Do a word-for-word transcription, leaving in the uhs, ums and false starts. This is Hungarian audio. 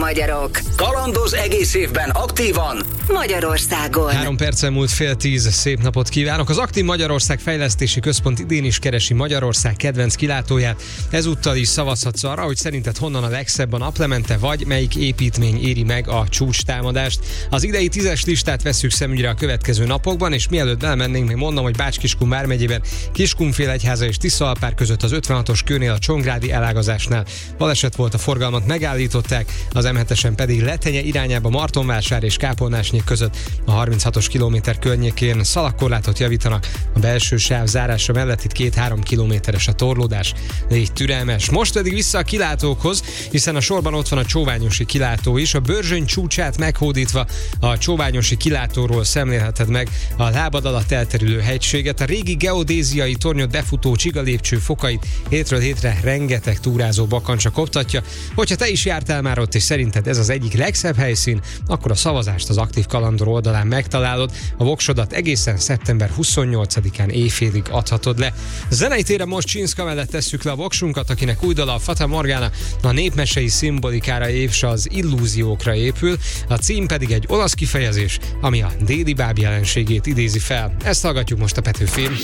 magyarok. Kalandoz egész évben aktívan Magyarországon. Három percen múlt fél tíz, szép napot kívánok. Az Aktív Magyarország Fejlesztési Központ idén is keresi Magyarország kedvenc kilátóját. Ezúttal is szavazhatsz arra, hogy szerinted honnan a legszebb a naplemente, vagy melyik építmény éri meg a csúcstámadást. Az idei tízes listát vesszük szemügyre a következő napokban, és mielőtt belemennénk, még mondom, hogy Bács-Kiskun vármegyében Kiskunfélegyháza és Tiszaalpár között az ötvenhatos kőnél a Csongrádi elágazásnál baleset volt, a forgalmat megállították, az em hetesen pedig Letenye irányába Martonvásár és Kápolnásnyék között a harminchatos kilométer környékén szalagkorlátot javítanak, a belső sáv zárása mellett itt két-három kilométeres a torlódás, légy türelmes. Most pedig vissza a kilátókhoz, hiszen a sorban ott van a Csóványosi kilátó is, a Börzsöny csúcsát meghódítva a Csóványosi kilátóról szemlélheted meg a lábad alatt elterülő hegységet, a régi geodéziai tornyot befutó csigalépcső fokait, hétről hétre rengeteg túrázó bakancsa koptatja. Hogyha te is jártál már ott, és szerinted ez az egyik legszebb helyszín, akkor a szavazást az Aktív Kalandor oldalán megtalálod, a voksodat egészen szeptember huszonnyolcadikán éjfélig adhatod le. Zenei téren most Csinszka mellett tesszük le a voksunkat, akinek új dala a Fata Morgana a népmesei szimbolikára és az illúziókra épül, a cím pedig egy olasz kifejezés, ami a déli báb jelenségét idézi fel. Ezt hallgatjuk most a Petőfin.